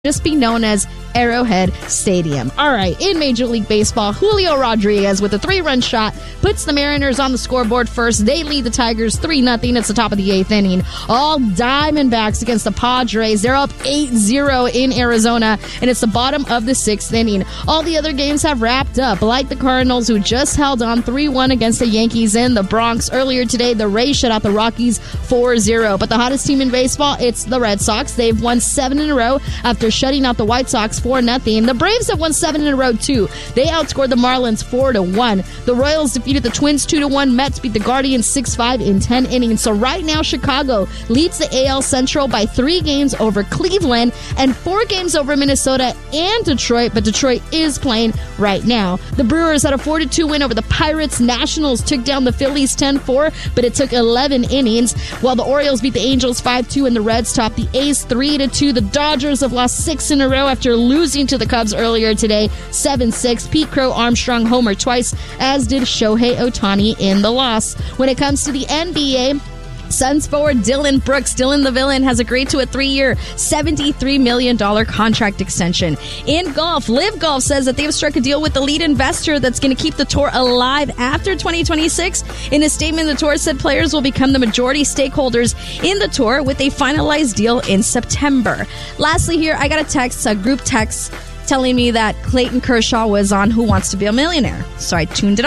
just be known as Arrowhead Stadium. All right, in Major League Baseball, Julio Rodriguez with a 3-run shot puts the Mariners on the scoreboard first. They lead the Tigers 3-0. It's the top of the 8th inning. All Diamondbacks against the Padres. They're up 8-0 in Arizona, and it's the bottom of the 6th inning. All the other games have wrapped up, like the Cardinals, who just held on 3-1 against the Yankees in the Bronx. Earlier today, the Rays shut out the Rockies 4-0. But the hottest team in baseball, it's the Red Sox. They've won 7 in a row after shutting out the White Sox 4-0. The Braves have won 7 in a row, too. They outscored the Marlins 4-1. The Royals defeated the Twins 2-1. Mets beat the Guardians 6-5 in 10 innings. So right now, Chicago leads the AL Central by 3 games over Cleveland and 4 games over Minnesota and Detroit, but Detroit is playing right now. The Brewers had a 4-2 win over the Pirates. Nationals took down the Phillies 10-4, but it took 11 innings, while the Orioles beat the Angels 5-2 and the Reds topped the A's 3-2. The Dodgers have lost 6 in a row after losing to the Cubs earlier today, 7-6. Pete Crow Armstrong homered twice, as did Shohei Ohtani in the loss. When it comes to the NBA, Suns forward Dillon Brooks, Dylan the Villain, has agreed to a 3-year, $73 million contract extension. In golf, Live Golf says that they've struck a deal with the lead investor that's going to keep the tour alive after 2026. In a statement, the tour said players will become the majority stakeholders in the tour with a finalized deal in September. Lastly here, I got a group text, telling me that Clayton Kershaw was on Who Wants to Be a Millionaire. So I tuned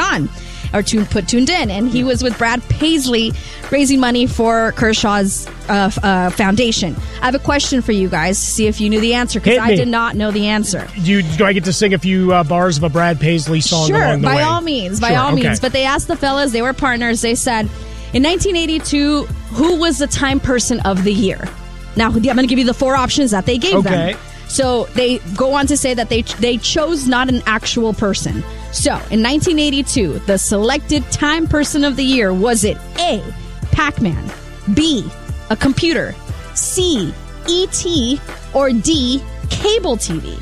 in, and he was with Brad Paisley raising money for Kershaw's foundation. I have a question for you guys to see if you knew the answer, because I did not know the answer. Do I get to sing a few bars of a Brad Paisley song along the way? Sure, by all means. But they asked the fellas, they were partners, they said, in 1982, who was the Time Person of the Year? Now, I'm going to give you the 4 options that they gave them. So they go on to say that they chose not an actual person. So in 1982, the selected Time Person of the Year, was it A, Pac-Man, B, a computer, C, E.T., or D, cable TV?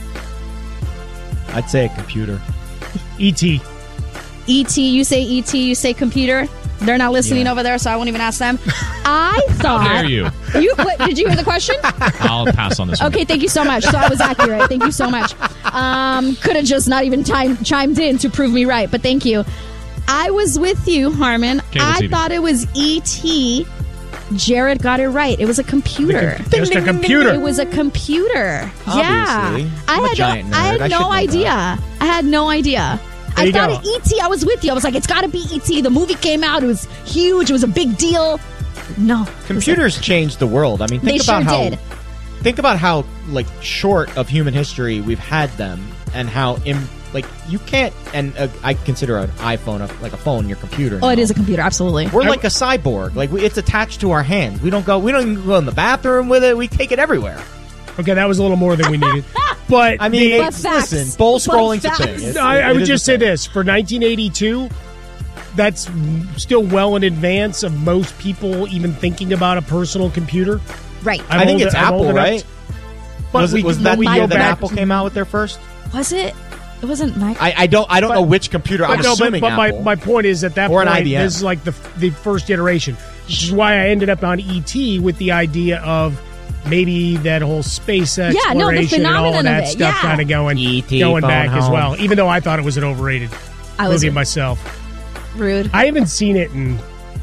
I'd say a computer. E.T. E.T., you say E.T., you say computer? They're not listening over there, so I won't even ask them. I thought... How dare you? Did you hear the question? I'll pass on this one. Okay, thank you so much. So I was accurate. Thank you so much. Could have just not even chimed in to prove me right, but thank you. I was with you, Harmon. I thought it was E.T. Jared got it right. It was a computer. Just a computer. It was a computer. Obviously. Yeah. I had no idea. I had no idea. I thought E.T. I was with you. I was like, it's got to be E.T. The movie came out. It was huge. It was a big deal. No. Computers changed the world. I mean, think about how like short of human history we've had them, and how you can't. And I consider an iPhone like a phone, your computer. Oh, it is a computer. Absolutely. We're like a cyborg. Like it's attached to our hands. We don't even go in the bathroom with it. We take it everywhere. Okay, that was a little more than we needed. But I mean, listen, bowl scrolling's a thing. I would just say this. For 1982, that's still well in advance of most people even thinking about a personal computer. Right. I think it's Apple, right? But was that the year that Apple came out with their first? Was it? It wasn't Microsoft. I don't know which computer. I'm assuming Apple. My point is, at that or point, an IBM. this is like the first iteration, which is why I ended up on ET with the idea of maybe that whole space exploration and all of that stuff kind of going back as well. Even though I thought it was an overrated movie myself. Rude. I haven't seen it in...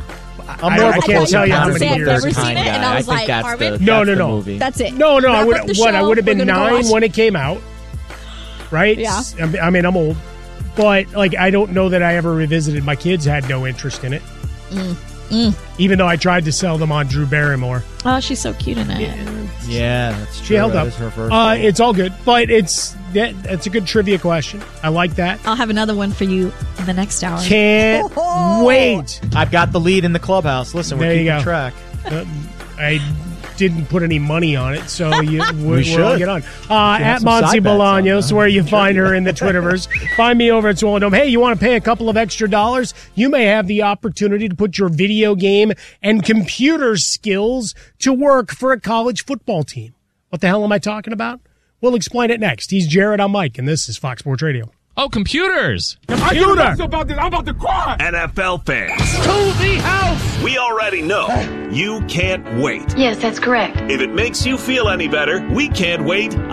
I can't tell you how many years. I've never seen it, and I was like, No. That's it. No. I would have been 9 when it came out. Right? Yeah. I mean, I'm old. But I don't know that I ever revisited. My kids had no interest in it. Even though I tried to sell them on Drew Barrymore. Oh, she's so cute in it. Yeah, that's true. She held up. Her first it's all good, but it's a good trivia question. I like that. I'll have another one for you in the next hour. Can't wait. I've got the lead in the clubhouse. Listen, we're keeping track. I didn't put any money on it, so we'll get on. At Monty Bolaños, where you find her in the Twitterverse. Find me over at Swollen Dome. Hey, you want to pay a couple of extra dollars? You may have the opportunity to put your video game and computer skills to work for a college football team. What the hell am I talking about? We'll explain it next. He's Jared, I'm Mike, and this is Fox Sports Radio. Oh, computers! I don't know about this. I'm about to cry. NFL fans. To the house. We already know you can't wait. Yes, that's correct. If it makes you feel any better, we can't wait